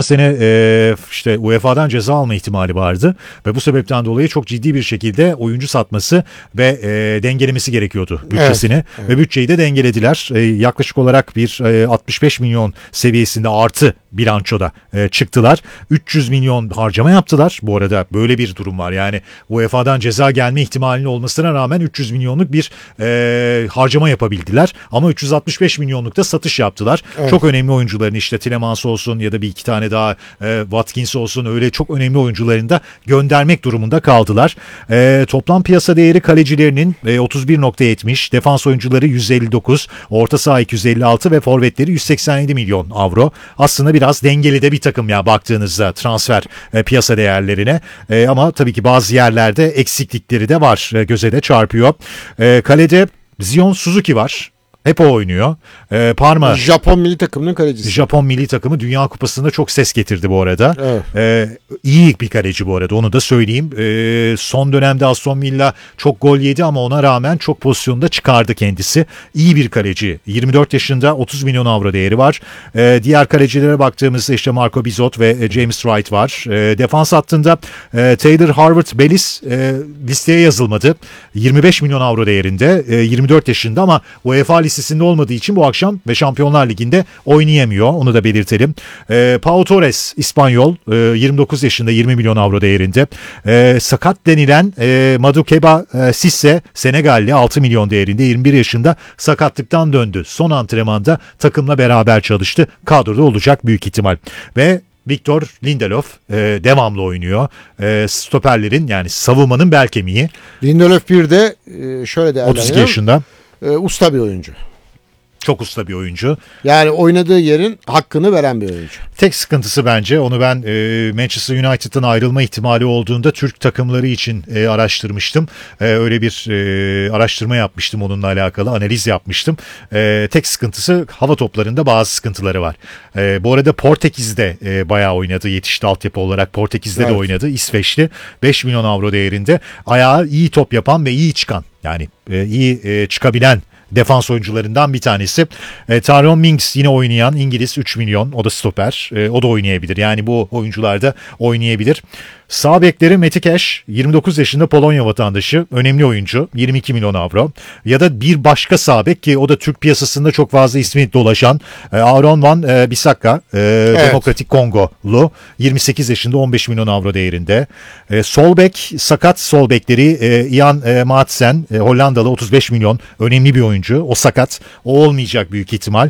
sene işte UEFA'dan ceza alma ihtimali vardı ve bu sebepten dolayı çok ciddi bir şekilde oyuncu satması ve dengelemesi gerekiyordu bütçesini. Evet. Ve bütçeyi de dengelediler. Yaklaşık olarak bir 65 milyon seviyesinde artı bilançoda çıktılar. 300 milyon harcama yaptılar. Bu arada böyle bir durum var. Yani UEFA'dan ceza gelme ihtimalinin olmasına rağmen 300 milyonluk bir harcama yapabildiler. Ama 365 milyonluk da satış yaptılar. Evet. Çok önemli oyuncuların işte Tielemans olsun ya da bir iki tane daha Watkins olsun öyle çok önemli oyuncularını da göndermek durumunda kaldılar. Toplam piyasa değeri kalecilerinin 31.70, defans oyuncuları 159, orta saha 256 ve forvetleri 187 milyon avro. Aslında biraz dengeli de bir takım ya baktığınızda transfer piyasa değerlerine. Ama tabii ki bazı yerlerde eksiklikleri de var. Göze de çarpıyor. Kalede Zion Suzuki var. Hep o oynuyor. Parma. Japon milli takımının kalecisi. Japon milli takımı Dünya Kupası'nda çok ses getirdi bu arada. Evet. İyi bir kaleci bu arada onu da söyleyeyim. Son dönemde Aston Villa çok gol yedi ama ona rağmen çok pozisyonda çıkardı kendisi. İyi bir kaleci. 24 yaşında 30 milyon avro değeri var. Diğer kalecilere baktığımızda işte Marco Bizot ve James Wright var. Defans hattında Taylor Harvard-Bellis listeye yazılmadı. 25 milyon avro değerinde. 24 yaşında ama UEFA listesinde olmadığı için bu akşam ve Şampiyonlar Ligi'nde oynayamıyor. Onu da belirtelim. Pau Torres İspanyol 29 yaşında 20 milyon avro değerinde. Sakat denilen Madukeba Sisse Senegalli 6 milyon değerinde 21 yaşında sakatlıktan döndü. Son antrenmanda takımla beraber çalıştı. Kadroda olacak büyük ihtimal. Ve Victor Lindelof devamlı oynuyor. Stoperlerin yani savunmanın bel kemiği. Lindelof bir de şöyle değerlendiriyorum. 32 yaşında. Usta bir oyuncu. Çok usta bir oyuncu. Yani oynadığı yerin hakkını veren bir oyuncu. Tek sıkıntısı bence onu ben Manchester United'dan ayrılma ihtimali olduğunda Türk takımları için araştırmıştım. Öyle bir araştırma yapmıştım onunla alakalı analiz yapmıştım. Tek sıkıntısı hava toplarında bazı sıkıntıları var. Bu arada Portekiz'de bayağı oynadı. Yetişti altyapı olarak Portekiz'de evet. De oynadı. İsveçli 5 milyon avro değerinde. Ayağı iyi top yapan ve iyi çıkan yani iyi çıkabilen defans oyuncularından bir tanesi. Tyrone Mings yine oynayan İngiliz 3 milyon. O da stoper. O da oynayabilir. Yani bu oyuncular da oynayabilir. Sağ bekleri Matty Cash 29 yaşında Polonya vatandaşı. Önemli oyuncu. 22 milyon avro. Ya da bir başka sağ bek ki o da Türk piyasasında çok fazla ismi dolaşan Aaron Van Bissaka evet. Demokratik Kongolu. 28 yaşında 15 milyon avro değerinde. Sol bek sakat sol bekleri Ian Maatsen Hollandalı 35 milyon. Önemli bir oyuncu. O sakat. O olmayacak büyük ihtimal.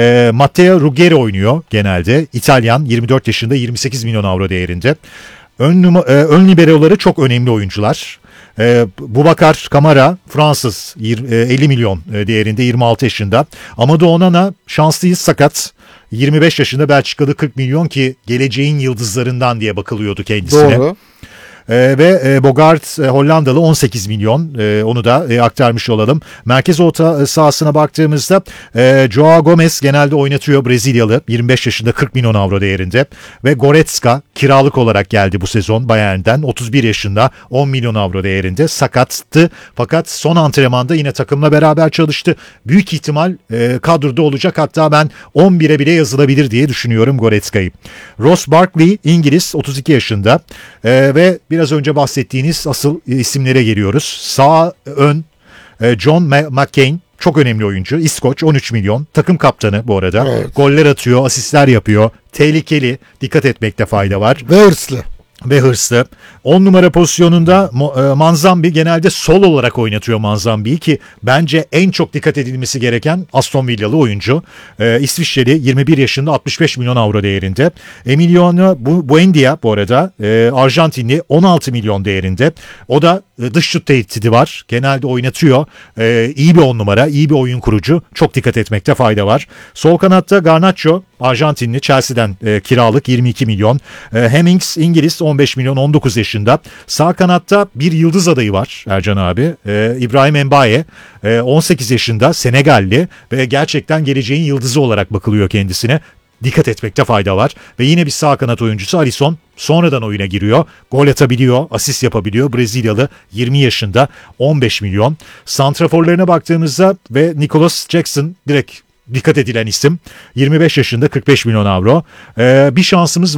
Matteo Ruggeri oynuyor genelde. İtalyan 24 yaşında 28 milyon avro değerinde. Ön liberoları çok önemli oyuncular. Boubacar Kamara Fransız 50 milyon değerinde 26 yaşında. Amadou Onana şanslıyız sakat. 25 yaşında Belçikalı 40 milyon ki geleceğin yıldızlarından diye bakılıyordu kendisine. Doğru. Ve Bogart Hollandalı 18 milyon onu da aktarmış olalım. Merkez orta sahasına baktığımızda Joao Gomez genelde oynatıyor Brezilyalı 25 yaşında 40 milyon avro değerinde ve Goretzka kiralık olarak geldi bu sezon Bayern'den 31 yaşında 10 milyon avro değerinde sakattı fakat son antrenmanda yine takımla beraber çalıştı. Büyük ihtimal kadroda olacak hatta ben 11'e bile yazılabilir diye düşünüyorum Goretzka'yı. Ross Barkley İngiliz 32 yaşında ve biraz önce bahsettiğiniz asıl isimlere geliyoruz. Sağ ön John McCain çok önemli oyuncu. İskoç 13 milyon. Takım kaptanı bu arada. Evet. Goller atıyor, asistler yapıyor. Tehlikeli. Dikkat etmekte fayda var. Ve hırslı. 10 numara pozisyonunda Manzambi genelde sol olarak oynatıyor Manzambi'yi ki bence en çok dikkat edilmesi gereken Aston Villalı oyuncu. İsviçreli 21 yaşında 65 milyon avro değerinde. Emiliano Buendia bu arada Arjantinli 16 milyon değerinde. O da dış şut tehdidi var. Genelde oynatıyor. İyi bir 10 numara, iyi bir oyun kurucu. Çok dikkat etmekte fayda var. Sol kanatta Garnacho Arjantinli Chelsea'den kiralık 22 milyon. Hemmings İngiliz 15 milyon 19 yaşında. Sağ kanatta bir yıldız adayı var Ercan abi. İbrahim Mbaye 18 yaşında Senegalli ve gerçekten geleceğin yıldızı olarak bakılıyor kendisine. Dikkat etmekte fayda var. Ve yine bir sağ kanat oyuncusu Alisson sonradan oyuna giriyor. Gol atabiliyor, asist yapabiliyor. Brezilyalı 20 yaşında 15 milyon. Santraforlarına baktığımızda ve Nicholas Jackson direkt dikkat edilen isim. 25 yaşında 45 milyon avro. Bir şansımız